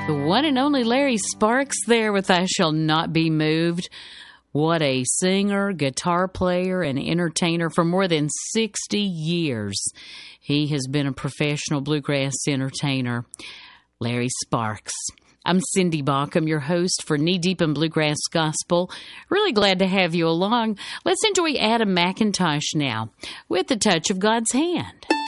The one and only Larry Sparks there with I Shall Not Be Moved. What a singer, guitar player, and entertainer for more than 60 years. He has been a professional bluegrass entertainer. Larry Sparks. I'm Cindy Baucom, your host for Knee Deep in Bluegrass Gospel. Really glad to have you along. Let's enjoy Adam McIntosh now with The Touch of God's Hand.